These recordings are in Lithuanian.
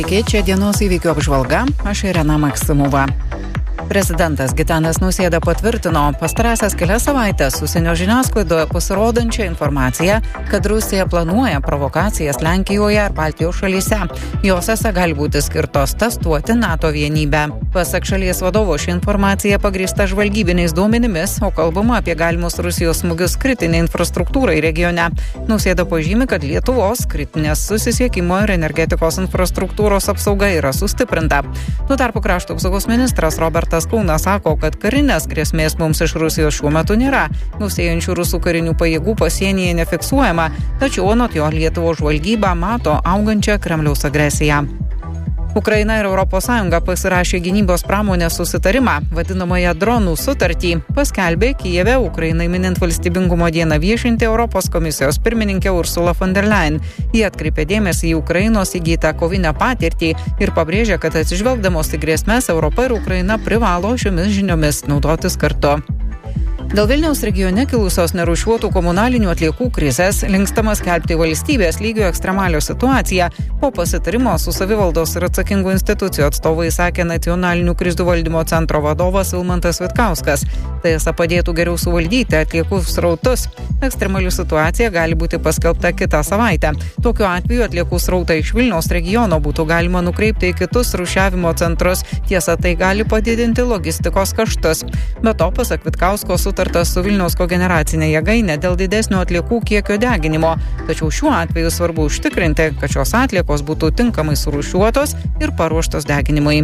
Čia dienos įvykių apžvalga, aš Irena Maksimova. Prezidentas Gitanas Nausėda patvirtino pastarąsias kelias savaitės užsienio žiniasklaidoje pasirodančią informaciją, kad Rusija planuoja provokacijas Lenkijoje ar Baltijos šalyse. Jos esą gali būti skirtos testuoti NATO vienybę. Pasak šalies vadovo, ši informacija pagrįsta žvalgybiniais duomenimis, o kalbama apie galimus Rusijos smūgius kritinei infrastruktūrai regione. Nausėda pažymi, kad Lietuvos kritinės susisiekimo ir energetikos infrastruktūros apsauga yra sustiprinta. Tuo tarpu krašto apsaugos ministras Robertas Kaunas sako, kad karinės grėsmės mums iš Rusijos šiuo metu nėra. Gausėjančių rusų karinių pajėgų pasienyje nefiksuojama, tačiau anot jo Lietuvos žvalgyba mato augančią Kremliaus agresiją. Ukraina ir ES pasirašė gynybos pramonės susitarimą, vadinamąją dronų sutartį, paskelbė Kijeve Ukrainai minint valstybingumo dieną viešinti Europos komisijos pirmininkė Ursula von der Leyen. Ji atkreipė dėmesį į Ukrainos įgytą kovinę patirtį ir pabrėžė, kad atsižvelgdamos į grėsmes Europa ir Ukraina privalo šiomis žiniomis naudotis kartu. Dėl Vilniaus regione kilusios nerūšiuotų komunalinių atliekų krizės linkstama skelbti valstybės lygio ekstremalią situaciją. Po pasitarimo su savivaldos ir atsakingų institucijų atstovai sakė nacionalinių krizių valdymo centro vadovas Vilmantas Vitkauskas. Tai esą padėtų geriau suvaldyti atliekų srautus. Ekstremali situacija gali būti paskelbta kitą savaitę. Tokiu atveju atliekų srautą iš Vilniaus regiono būtų galima nukreipti į kitus rūšiavimo centrus. Tiesa, tai gali padidinti logistikos kaštus. Be to, pasak Vitkausko, sutartas su Vilniaus kogeneracinė jėgainė dėl didesnio atliekų kiekio deginimo. Tačiau šiuo atveju svarbu užtikrinti, kad šios atliekos būtų tinkamai surūšiuotos ir paruoštos deginimui.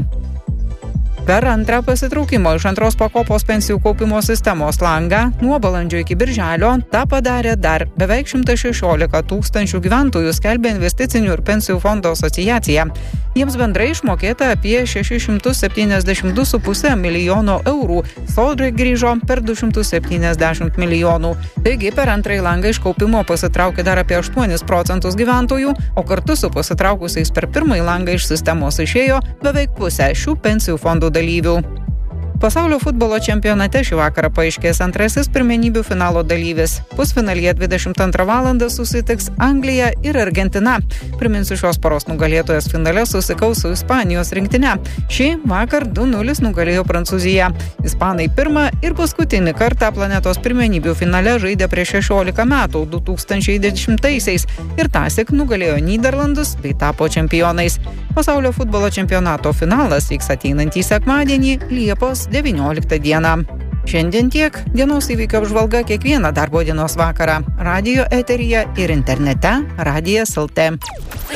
Per antrą pasitraukimo iš antros pakopos pensijų kaupimo sistemos langą nuo balandžio iki birželio tą padarė dar beveik 116 tūkstančių gyventojų, skelbia Investicinių ir pensijų fondo asociacija. Jiems bendrai išmokėta apie 672,5 milijono eurų, sodrai grįžo per 270 milijonų. Taigi per antrąjį langą iš kaupimo pasitraukė dar apie 8% gyventojų, o kartu su pasitraukusiais per pirmąjį langą iš sistemos išėjo beveik pusė šių pensijų fondų dalyvių. Pasaulio futbolo čempionate šį vakarą paaiškės antrasis pirmenybių finalo dalyvis. Pusfinalyje 22 valandą susitiks Anglija ir Argentina. Priminsiu, šios poros nugalėtojas finale susikaus su Ispanijos rinktine. Šį vakar 2-0 nugalėjo Prancūzija. Ispanai pirmą ir paskutinį kartą planetos pirmenybių finale žaidė prieš 16 metų 2010-aisiais ir tąsyk nugalėjo Nyderlandus bei tapo čempionais. Pasaulio futbolo čempionato finalas vyks ateinantį sekmadienį, Liepos 19 dieną. Šiandien tiek. Dienos įvykių apžvalga kiekvieną darbo dienos vakarą. Radijo eteryje ir internete radijas.lt.